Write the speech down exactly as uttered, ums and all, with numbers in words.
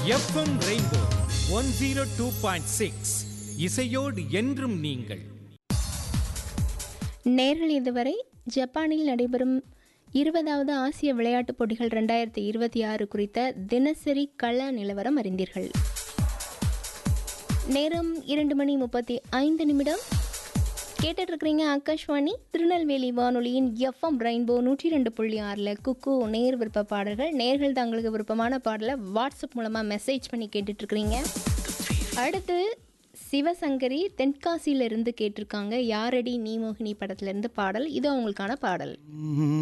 FM rainbow one zero two point six இசையோடு என்றும் நீங்கள். நேர்கள் இதுவரை ஜப்பானில் நடைபெறும் இருபதாவது ஆசிய விளையாட்டுப் போட்டிகள் ரெண்டாயிரத்தி இருபத்தி ஆறு குறித்த தினசரி கள நிலவரம் அறிந்தீர்கள். நேரம் இரண்டு மணி முப்பத்தி ஐந்து நிமிடம். கேட்டுட்டு இருக்கிறீங்க ஆகாஷ்வாணி திருநெல்வேலி வானொலியின் எஃப்எம் ரெயின்போ நூற்றி ரெண்டு புள்ளி ஆறில் குக்கு நேர் விருப்ப பாடல்கள். நேர்கள் தங்களுக்கு விருப்பமான பாடலை வாட்ஸ்அப் மூலமாக மெசேஜ் பண்ணி கேட்டுட்ருக்கிறீங்க. அடுத்து சிவசங்கரி தென்காசியிலிருந்து கேட்டிருக்காங்க. யாரடி நீ மோகினி படத்துலேருந்து பாடல். இது அவங்களுக்கான பாடல்.